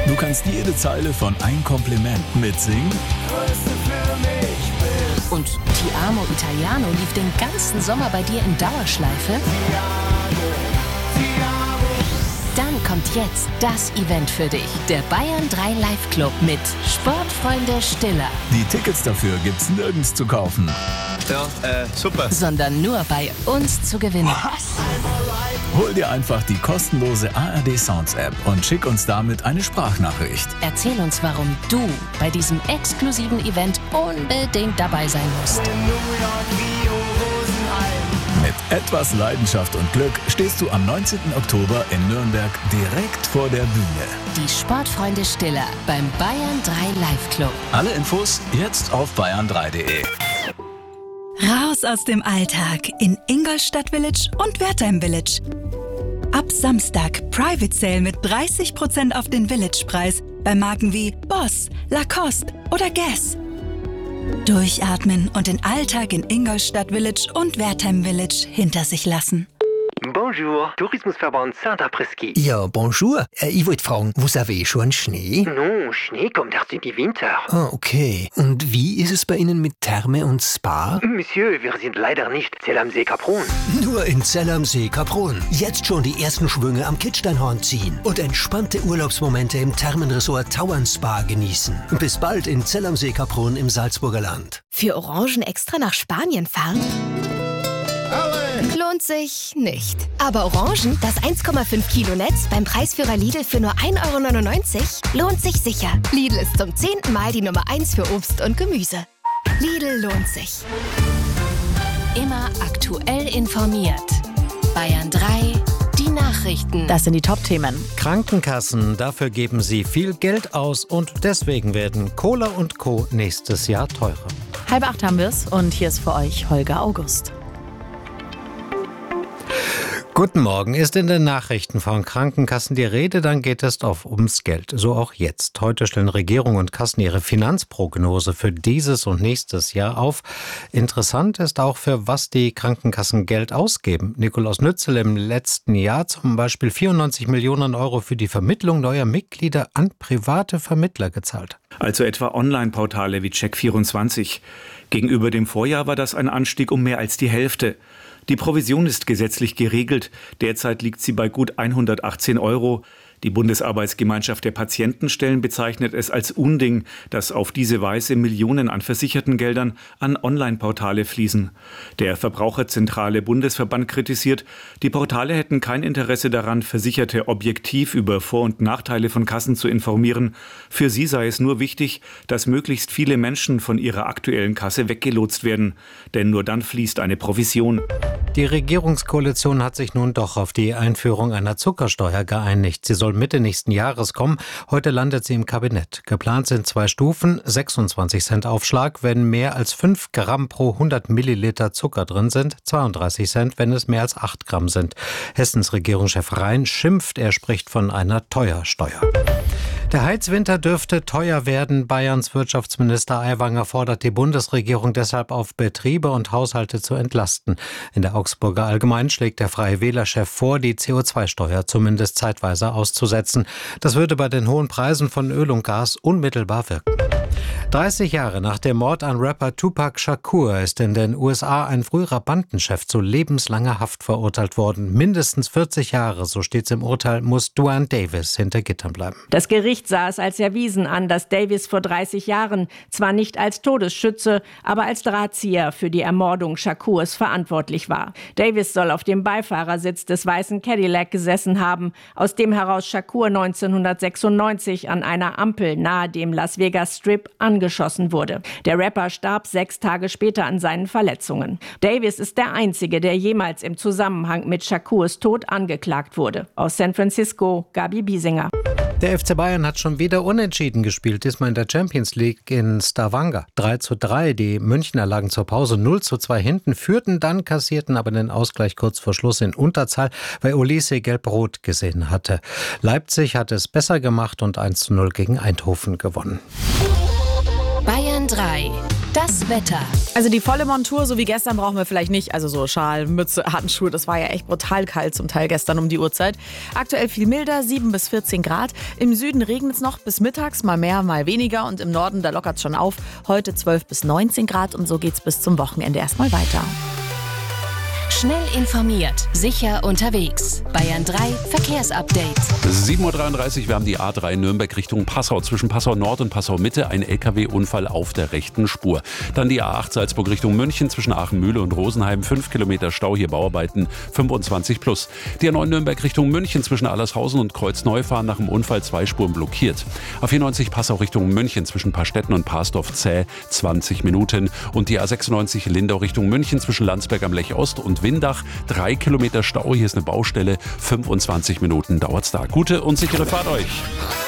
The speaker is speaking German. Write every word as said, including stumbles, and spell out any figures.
Du kannst jede Zeile von Ein Kompliment mitsingen. Und Ti amo Italiano lief den ganzen Sommer bei dir in Dauerschleife? Dann kommt jetzt das Event für dich. Der Bayern drei Live Club mit Sportfreunde Stiller. Die Tickets dafür gibt's nirgends zu kaufen. Ja, äh, super. Sondern nur bei uns zu gewinnen. Was? Hol dir einfach die kostenlose A R D Sounds App und schick uns damit eine Sprachnachricht. Erzähl uns, warum du bei diesem exklusiven Event unbedingt dabei sein musst. Mit etwas Leidenschaft und Glück stehst du am neunzehnten Oktober in Nürnberg direkt vor der Bühne. Die Sportfreunde Stiller beim Bayern drei Live Club. Alle Infos jetzt auf bayern drei punkt de. Raus aus dem Alltag in Ingolstadt Village und Wertheim Village. Ab Samstag Private Sale mit dreißig Prozent auf den Village-Preis bei Marken wie Boss, Lacoste oder Guess. Durchatmen und den Alltag in Ingolstadt Village und Wertheim Village hinter sich lassen. Bonjour, Tourismusverband Saint-Après-Ski. Ja, bonjour. Äh, ich wollte fragen, vous avez schon Schnee? Non, Schnee kommt erst im Winter. Ah, okay. Und wie ist es bei Ihnen mit Therme und Spa? Monsieur, wir sind leider nicht Zell am See Kaprun. Nur in Zell am See Kaprun. Jetzt schon die ersten Schwünge am Kitzsteinhorn ziehen und entspannte Urlaubsmomente im Thermenresort Tauern Spa genießen. Bis bald in Zell am See Kaprun im Salzburger Land. Für Orangen extra nach Spanien fahren? Lohnt sich nicht. Aber Orangen, das eins Komma fünf Kilo Netz beim Preisführer Lidl für nur ein Euro neunundneunzig, lohnt sich sicher. Lidl ist zum zehnten Mal die Nummer eins für Obst und Gemüse. Lidl lohnt sich. Immer aktuell informiert. Bayern drei, die Nachrichten. Das sind die Top-Themen. Krankenkassen, dafür geben sie viel Geld aus und deswegen werden Cola und Co. nächstes Jahr teurer. Halb acht haben wir es und hier ist für euch Holger August. Guten Morgen. Ist in den Nachrichten von Krankenkassen die Rede, dann geht es oft ums Geld. So auch jetzt. Heute stellen Regierung und Kassen ihre Finanzprognose für dieses und nächstes Jahr auf. Interessant ist auch, für was die Krankenkassen Geld ausgeben. Nikolaus Nützel im letzten Jahr zum Beispiel vierundneunzig Millionen Euro für die Vermittlung neuer Mitglieder an private Vermittler gezahlt. Also etwa Online-Portale wie Check vierundzwanzig. Gegenüber dem Vorjahr war das ein Anstieg um mehr als die Hälfte. Die Provision ist gesetzlich geregelt. Derzeit liegt sie bei gut hundertachtzehn Euro. Die Bundesarbeitsgemeinschaft der Patientenstellen bezeichnet es als Unding, dass auf diese Weise Millionen an versicherten Geldern an Online-Portale fließen. Der Verbraucherzentrale Bundesverband kritisiert, die Portale hätten kein Interesse daran, Versicherte objektiv über Vor- und Nachteile von Kassen zu informieren. Für sie sei es nur wichtig, dass möglichst viele Menschen von ihrer aktuellen Kasse weggelotst werden. Denn nur dann fließt eine Provision. Die Regierungskoalition hat sich nun doch auf die Einführung einer Zuckersteuer geeinigt. Sie soll Mitte nächsten Jahres kommen. Heute landet sie im Kabinett. Geplant sind zwei Stufen, sechsundzwanzig Cent Aufschlag, wenn mehr als fünf Gramm pro hundert Milliliter Zucker drin sind, zweiunddreißig Cent, wenn es mehr als acht Gramm sind. Hessens Regierungschef Rhein schimpft, er spricht von einer Teuersteuer. Der Heizwinter dürfte teuer werden. Bayerns Wirtschaftsminister Aiwanger fordert die Bundesregierung deshalb auf, Betriebe und Haushalte zu entlasten. In der Augsburger Allgemeinen schlägt der Freie Wähler-Chef vor, die C O zwei Steuer zumindest zeitweise auszusetzen. Das würde bei den hohen Preisen von Öl und Gas unmittelbar wirken. dreißig Jahre nach dem Mord an Rapper Tupac Shakur ist in den U S A ein früherer Bandenchef zu lebenslanger Haft verurteilt worden. Mindestens vierzig Jahre, so steht es im Urteil, muss Duane Davis hinter Gittern bleiben. Das Gericht sah es als erwiesen an, dass Davis vor dreißig Jahren zwar nicht als Todesschütze, aber als Drahtzieher für die Ermordung Shakurs verantwortlich war. Davis soll auf dem Beifahrersitz des weißen Cadillac gesessen haben, aus dem heraus Shakur neunzehnhundertsechsundneunzig an einer Ampel nahe dem Las Vegas Strip angeschossen wurde. Der Rapper starb sechs Tage später an seinen Verletzungen. Davis ist der Einzige, der jemals im Zusammenhang mit Shakurs Tod angeklagt wurde. Aus San Francisco, Gabi Biesinger. Der F C Bayern hat schon wieder unentschieden gespielt, diesmal in der Champions League in Stavanger. drei zu drei, die Münchner lagen zur Pause null zu zwei hinten, führten dann, kassierten aber den Ausgleich kurz vor Schluss in Unterzahl, weil Olise gelb-rot gesehen hatte. Leipzig hat es besser gemacht und eins zu null gegen Eindhoven gewonnen. Bayern drei. Das Wetter. Also die volle Montur, so wie gestern, brauchen wir vielleicht nicht. Also so Schal, Mütze, Handschuhe, das war ja echt brutal kalt zum Teil gestern um die Uhrzeit. Aktuell viel milder, sieben bis vierzehn Grad. Im Süden regnet es noch bis mittags, mal mehr, mal weniger. Und im Norden, da lockert es schon auf. Heute zwölf bis neunzehn Grad und so geht's bis zum Wochenende erstmal weiter. Schnell informiert, sicher unterwegs. Bayern drei Verkehrsupdate. sieben Uhr dreiunddreißig, wir haben die A drei Nürnberg Richtung Passau. Zwischen Passau Nord und Passau Mitte ein L K W-Unfall auf der rechten Spur. Dann die A acht Salzburg Richtung München zwischen Aachen-Mühle und Rosenheim. fünf Kilometer Stau, hier Bauarbeiten fünfundzwanzig plus. Die A neun Nürnberg Richtung München zwischen Allershausen und Kreuzneufahren nach dem Unfall zwei Spuren blockiert. A vierundneunzig Passau Richtung München zwischen Pastetten und Parsdorf zäh zwanzig Minuten. Und die A sechsundneunzig Lindau Richtung München zwischen Landsberg am Lech Ost und Windach. drei Kilometer Stau, hier ist eine Baustelle, fünfundzwanzig Minuten dauert's da. Gute und sichere Fahrt euch!